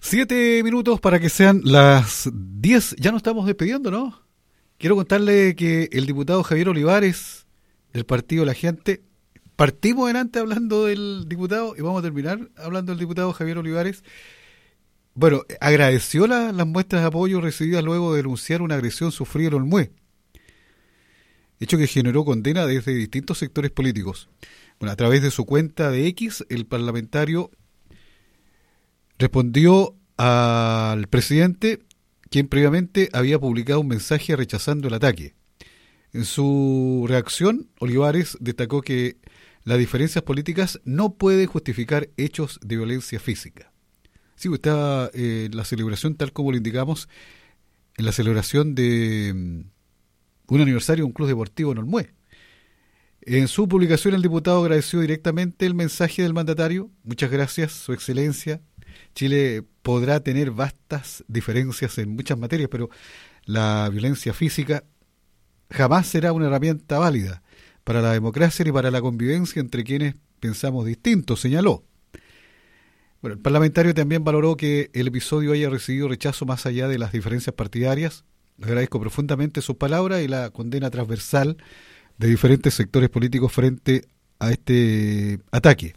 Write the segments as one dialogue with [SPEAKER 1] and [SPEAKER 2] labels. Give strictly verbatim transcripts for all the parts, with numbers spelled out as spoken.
[SPEAKER 1] Siete minutos para que sean las diez. Ya nos estamos despidiendo, ¿no? Quiero contarle que el diputado Javier Olivares, del Partido La Gente, partimos adelante hablando del diputado y vamos a terminar hablando del diputado Javier Olivares. Bueno, agradeció la, las muestras de apoyo recibidas luego de denunciar una agresión sufrida en Olmué, hecho que generó condena desde distintos sectores políticos. Bueno, a través de su cuenta de X, el parlamentario respondió al presidente, quien previamente había publicado un mensaje rechazando el ataque. En su reacción, Olivares destacó que las diferencias políticas no pueden justificar hechos de violencia física. Sí, está eh, la celebración, tal como lo indicamos, en la celebración de um, un aniversario de un club deportivo en Olmué. En su publicación, el diputado agradeció directamente el mensaje del mandatario. Muchas gracias, Su Excelencia. Chile podrá tener vastas diferencias en muchas materias, pero la violencia física jamás será una herramienta válida para la democracia ni para la convivencia entre quienes pensamos distinto, señaló. Bueno, el parlamentario también valoró que el episodio haya recibido rechazo más allá de las diferencias partidarias. Le agradezco profundamente sus palabras y la condena transversal de diferentes sectores políticos frente a este ataque.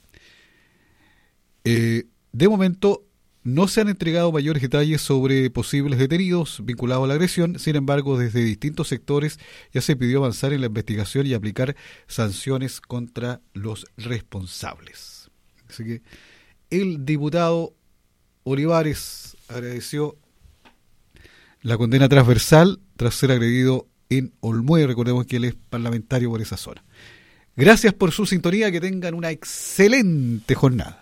[SPEAKER 1] Eh, de momento no se han entregado mayores detalles sobre posibles detenidos vinculados a la agresión. Sin embargo, desde distintos sectores ya se pidió avanzar en la investigación y aplicar sanciones contra los responsables. Así que el diputado Olivares agradeció la condena transversal tras ser agredido en Olmué. Recordemos que él es parlamentario por esa zona. Gracias por su sintonía, que tengan una excelente jornada.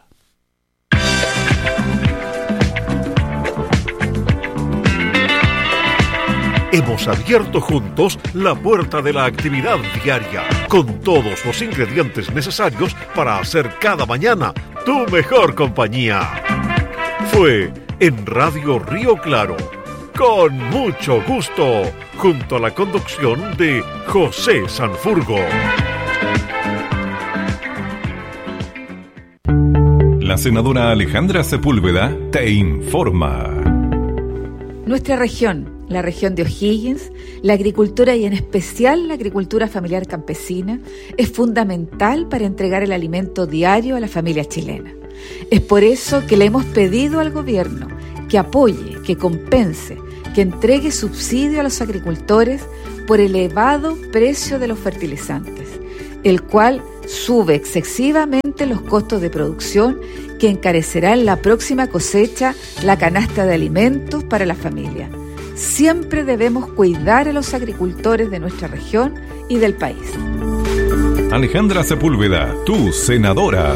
[SPEAKER 2] Hemos abierto juntos la puerta de la actividad diaria, con todos los ingredientes necesarios para hacer cada mañana tu mejor compañía. Fue en Radio Río Claro, con mucho gusto, junto a la conducción de José Sanfurgo.
[SPEAKER 3] La senadora Alejandra Sepúlveda te informa.
[SPEAKER 4] Nuestra región, la región de O'Higgins, la agricultura y en especial la agricultura familiar campesina, es fundamental para entregar el alimento diario a la familia chilena. Es por eso que le hemos pedido al gobierno que apoye, que compense, que entregue subsidio a los agricultores por el elevado precio de los fertilizantes, el cual sube excesivamente los costos de producción, que encarecerá en la próxima cosecha la canasta de alimentos para la familia. Siempre debemos cuidar a los agricultores de nuestra región y del país.
[SPEAKER 3] Alejandra Sepúlveda, tu senadora.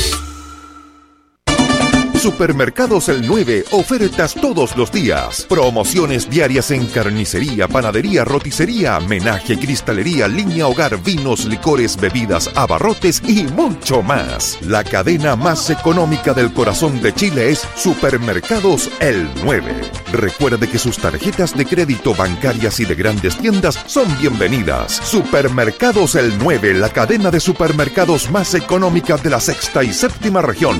[SPEAKER 5] Supermercados El nueve, ofertas todos los días. Promociones diarias en carnicería, panadería, roticería, menaje, cristalería, línea hogar, vinos, licores, bebidas, abarrotes y mucho más. La cadena más económica del corazón de Chile es Supermercados El nueve. Recuerde que sus tarjetas de crédito, bancarias y de grandes tiendas son bienvenidas. Supermercados El nueve, la cadena de supermercados más económica de la sexta y séptima región.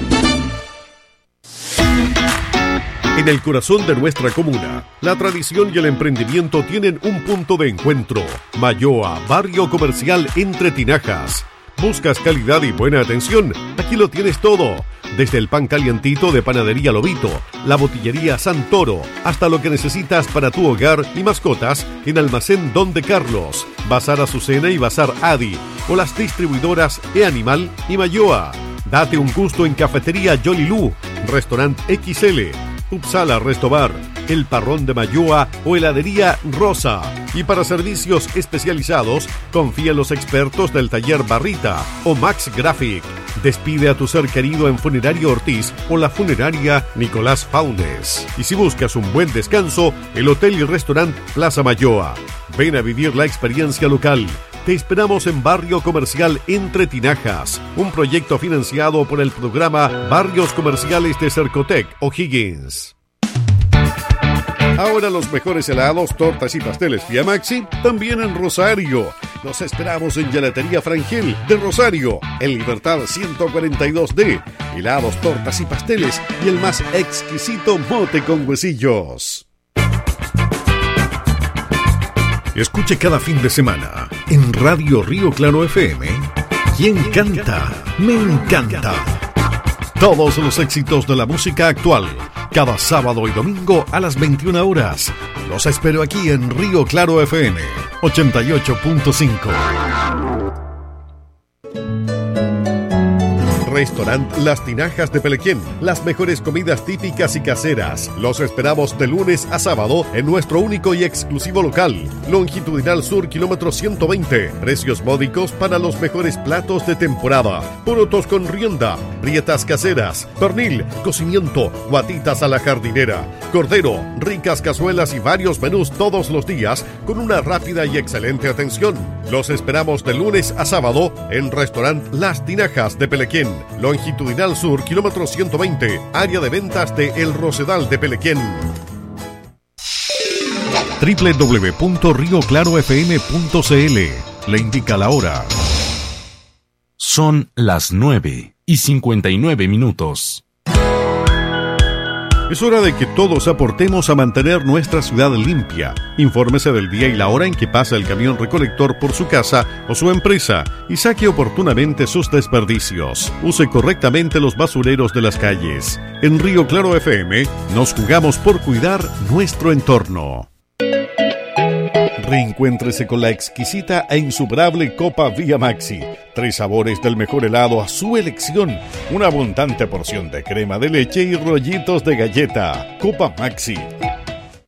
[SPEAKER 2] En el corazón de nuestra comuna, la tradición y el emprendimiento tienen un punto de encuentro. Mayoa, barrio comercial Entre Tinajas. ¿Buscas calidad y buena atención? Aquí lo tienes todo. Desde el pan calientito de Panadería Lobito, la botillería Santoro, hasta lo que necesitas para tu hogar y mascotas en Almacén Don de Carlos, Bazar Azucena y Bazar Adi, o las distribuidoras E-Animal y Mayoa. Date un gusto en Cafetería Yolilú, Restaurant X L, Upsala Restobar, El Parrón de Mayoa o Heladería Rosa. Y para servicios especializados, confía en los expertos del Taller Barrita o Max Graphic. Despide a tu ser querido en Funerario Ortiz o la Funeraria Nicolás Paunes. Y si buscas un buen descanso, el Hotel y Restaurant Plaza Mayoa. Ven a vivir la experiencia local. Te esperamos en Barrio Comercial Entre Tinajas, un proyecto financiado por el programa Barrios Comerciales de Cercotec O'Higgins. Ahora los mejores helados, tortas y pasteles Fiamaxi también en Rosario. Los esperamos en Gelatería Frangel de Rosario, en Libertad ciento cuarenta y dos D. Helados, tortas y pasteles y el más exquisito mote con huesillos. Escuche cada fin de semana en Radio Río Claro F M. ¿Quién canta? Me encanta. Todos los éxitos de la música actual, cada sábado y domingo a las veintiuna horas. Los espero aquí en Río Claro F M ochenta y ocho punto cinco. Restaurant Las Tinajas de Pelequén. Las mejores comidas típicas y caseras. Los esperamos de lunes a sábado en nuestro único y exclusivo local. Longitudinal Sur, kilómetro ciento veinte. Precios módicos para los mejores platos de temporada. Porotos con rienda, rietas caseras, pernil, cocimiento, guatitas a la jardinera, cordero, ricas cazuelas y varios menús todos los días con una rápida y excelente atención. Los esperamos de lunes a sábado en Restaurant Las Tinajas de Pelequén. Longitudinal Sur, kilómetro ciento veinte, área de ventas de El Rosedal de Pelequén.
[SPEAKER 3] doble u doble u doble u punto río claro f m punto c l le indica la hora.
[SPEAKER 6] Son las nueve y cincuenta y nueve minutos.
[SPEAKER 2] Es hora de que todos aportemos a mantener nuestra ciudad limpia. Infórmese del día y la hora en que pasa el camión recolector por su casa o su empresa y saque oportunamente sus desperdicios. Use correctamente los basureros de las calles. En Río Claro F M nos jugamos por cuidar nuestro entorno. Reencuéntrese con la exquisita e insuperable Copa Vía Maxi. Tres sabores del mejor helado a su elección. Una abundante porción de crema de leche y rollitos de galleta. Copa Maxi.